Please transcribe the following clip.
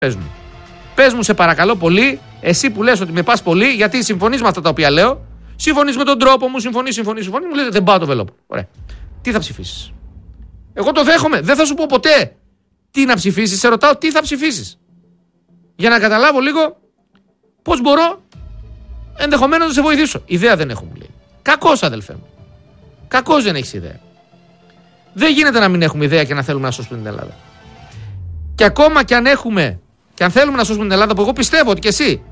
Πες μου σε παρακαλώ πολύ, εσύ που λες ότι με πας πολύ, γιατί συμφωνείς με αυτά τα οποία λέω, συμφωνείς με τον τρόπο μου, συμφωνείς, μου λέτε δεν πάω το Βελόπουλο. Ωραία. Τι θα ψηφίσεις? Εγώ το δέχομαι, δεν θα σου πω ποτέ τι να ψηφίσεις, σε ρωτάω τι θα ψηφίσεις. Για να καταλάβω λίγο πώς μπορώ ενδεχομένως να σε βοηθήσω. Ιδέα δεν έχω, μου λέει. Κακός, αδελφέ μου. Κακός δεν έχεις ιδέα. Δεν γίνεται να μην έχουμε ιδέα και να θέλουμε να σώσουμε την Ελλάδα. Και ακόμα και αν έχουμε, και αν θέλουμε να σώσουμε την Ελλάδα, που εγώ πιστεύω ότι και εσύ